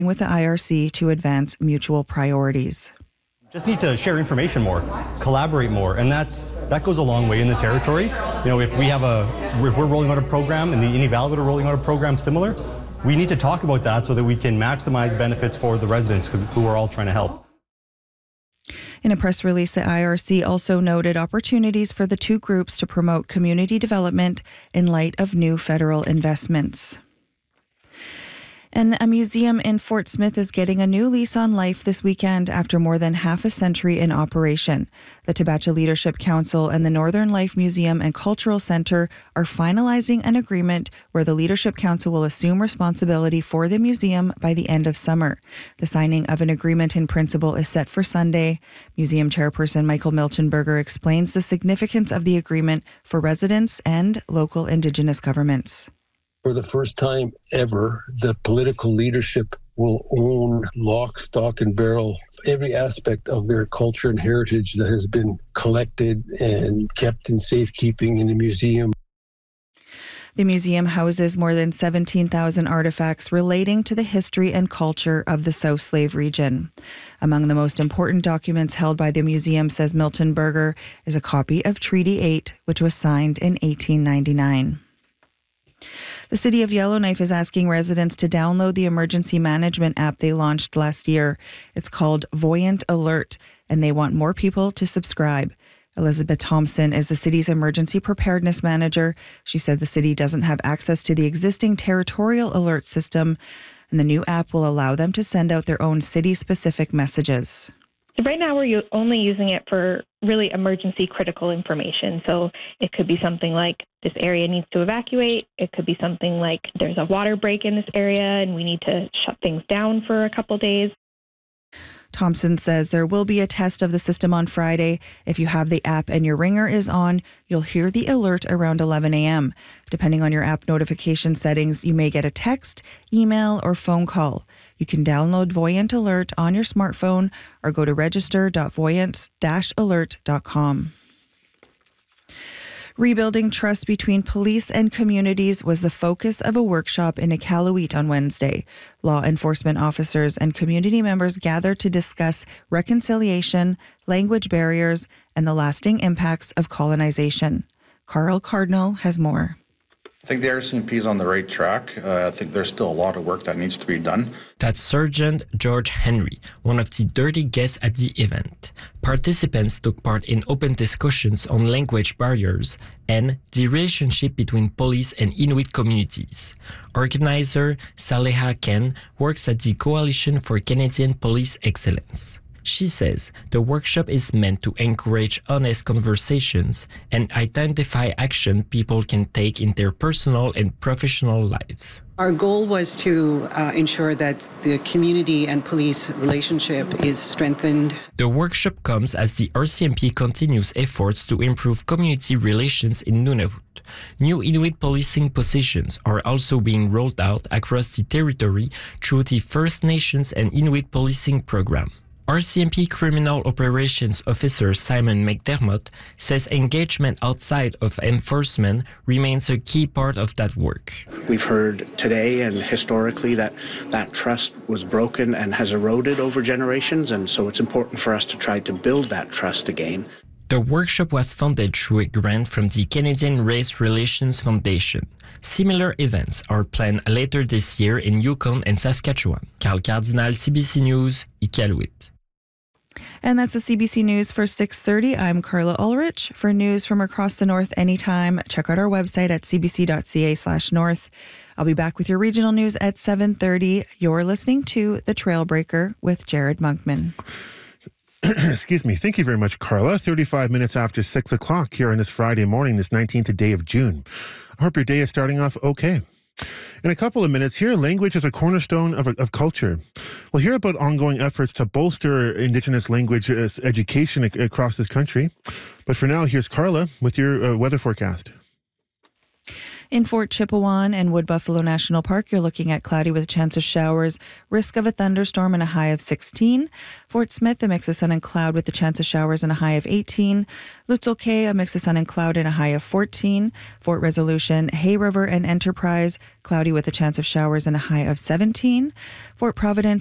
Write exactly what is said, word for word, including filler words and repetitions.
with the I R C to advance mutual priorities. Just need to share information more, collaborate more, and that's that goes a long way in the territory. You know, if we have a, if we're rolling out a program and the Inuvialuit are rolling out a program similar, we need to talk about that so that we can maximize benefits for the residents who are all trying to help. In a press release, the I R C also noted opportunities for the two groups to promote community development in light of new federal investments. And a museum in Fort Smith is getting a new lease on life this weekend after more than half a century in operation. The Tabacha Leadership Council and the Northern Life Museum and Cultural Centre are finalizing an agreement where the Leadership Council will assume responsibility for the museum by the end of summer. The signing of an agreement in principle is set for Sunday. Museum Chairperson Michael Miltenberger explains the significance of the agreement for residents and local Indigenous governments. For the first time ever, the political leadership will own lock, stock, and barrel every aspect of their culture and heritage that has been collected and kept in safekeeping in the museum. The museum houses more than seventeen thousand artifacts relating to the history and culture of the South Slave region. Among the most important documents held by the museum, says Miltenberger, is a copy of Treaty eight, which was signed in eighteen ninety-nine. The City of Yellowknife is asking residents to download the emergency management app they launched last year. It's called Voyant Alert, and they want more people to subscribe. Elizabeth Thompson is the city's emergency preparedness manager. She said the city doesn't have access to the existing territorial alert system, and the new app will allow them to send out their own city-specific messages. So right now we're only using it for really emergency critical information. So it could be something like this area needs to evacuate. It could be something like there's a water break in this area and we need to shut things down for a couple days. Thompson says there will be a test of the system on Friday. If you have the app and your ringer is on, you'll hear the alert around eleven a.m. Depending on your app notification settings, you may get a text, email, or phone call. You can download Voyant Alert on your smartphone or go to register dot voyant dash alert dot com. Rebuilding trust between police and communities was the focus of a workshop in Iqaluit on Wednesday. Law enforcement officers and community members gathered to discuss reconciliation, language barriers, and the lasting impacts of colonization. Carl Cardinal has more. I think the R C M P is on the right track. Uh, I think there's still a lot of work that needs to be done. That's Sergeant George Henry, one of the thirty guests at the event. Participants took part in open discussions on language barriers and the relationship between police and Inuit communities. Organizer Saleha Ken works at the Coalition for Canadian Police Excellence. She says the workshop is meant to encourage honest conversations and identify action people can take in their personal and professional lives. Our goal was to uh, ensure that the community and police relationship is strengthened. The workshop comes as the R C M P continues efforts to improve community relations in Nunavut. New Inuit policing positions are also being rolled out across the territory through the First Nations and Inuit policing program. R C M P Criminal Operations Officer Simon McDermott says engagement outside of enforcement remains a key part of that work. We've heard today and historically that that trust was broken and has eroded over generations, and so it's important for us to try to build that trust again. The workshop was funded through a grant from the Canadian Race Relations Foundation. Similar events are planned later this year in Yukon and Saskatchewan. Carl Cardinal, C B C News, Iqaluit. And that's the C B C News for six thirty. I'm Carla Ulrich. For news from across the north anytime, check out our website at cbc.ca slash north. I'll be back with your regional news at seven thirty. You're listening to The Trailbreaker with Jared Monkman. Excuse me. Thank you very much, Carla. thirty-five minutes after six o'clock here on this Friday morning, this nineteenth day of June. I hope your day is starting off okay. In a couple of minutes here, language is a cornerstone of, of culture. We'll hear about ongoing efforts to bolster Indigenous language education ac- across this country. But for now, here's Carla with your uh, weather forecast. In Fort Chipewyan and Wood Buffalo National Park, you're looking at cloudy with a chance of showers, risk of a thunderstorm and a high of sixteen. Fort Smith, a mix of sun and cloud with a chance of showers and a high of eighteen. Lutzel Cay, a mix of sun and cloud and a high of fourteen. Fort Resolution, Hay River and Enterprise, cloudy with a chance of showers and a high of seventeen. Fort Providence,